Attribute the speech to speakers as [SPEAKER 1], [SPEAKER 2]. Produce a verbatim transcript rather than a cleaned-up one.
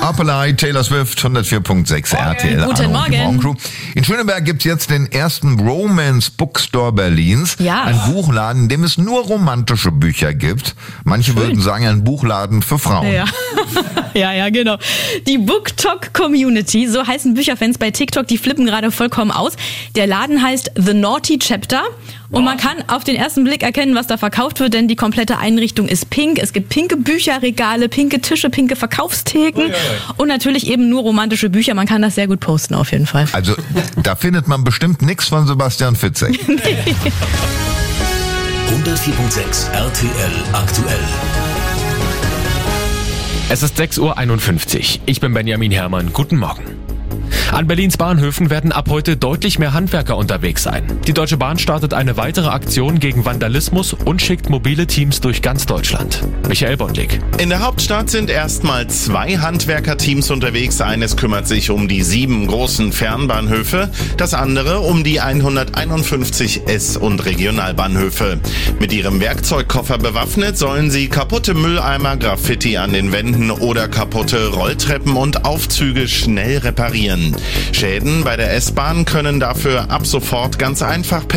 [SPEAKER 1] Apelei, Taylor Swift, hundertvier Komma sechs R T L.
[SPEAKER 2] Guten
[SPEAKER 1] Arno, die
[SPEAKER 2] Morgen.
[SPEAKER 1] Morgencrew. In Schöneberg gibt's jetzt den ersten Romance Bookstore Berlins.
[SPEAKER 2] Ja.
[SPEAKER 1] Ein Buchladen, in dem es nur romantische Bücher gibt. Manche
[SPEAKER 2] Schön.
[SPEAKER 1] würden sagen, ein Buchladen für Frauen.
[SPEAKER 2] Ja. ja, ja, genau. Die BookTok Community, so heißen Bücherfans bei TikTok, die flippen gerade vollkommen aus. Der Laden heißt The Naughty Chapter und man kann auf den ersten Blick erkennen, was da verkauft wird, denn die komplette Einrichtung ist pink. Es gibt pinke Bücherregale, pinke Tische, pinke Verkaufstheken
[SPEAKER 1] Oh, ja, ja.
[SPEAKER 2] und natürlich eben nur romantische Bücher. Man kann das sehr gut posten auf jeden Fall.
[SPEAKER 1] Also, da findet man bestimmt nichts von Sebastian Fitzek.
[SPEAKER 3] hundertvier Komma sechs R T L aktuell.
[SPEAKER 4] Es ist sechs Uhr einundfünfzig. Ich bin Benjamin Herrmann. Guten Morgen. An Berlins Bahnhöfen werden ab heute deutlich mehr Handwerker unterwegs sein. Die Deutsche Bahn startet eine weitere Aktion gegen Vandalismus und schickt mobile Teams durch ganz Deutschland. Michael Bondlik.
[SPEAKER 5] In der Hauptstadt sind erstmal zwei Handwerkerteams unterwegs. Eines kümmert sich um die sieben großen Fernbahnhöfe, das andere um die hunderteinundfünfzig S- und Regionalbahnhöfe. Mit ihrem Werkzeugkoffer bewaffnet sollen sie kaputte Mülleimer, Graffiti an den Wänden oder kaputte Rolltreppen und Aufzüge schnell reparieren. Schäden bei der S-Bahn können dafür ab sofort ganz einfach per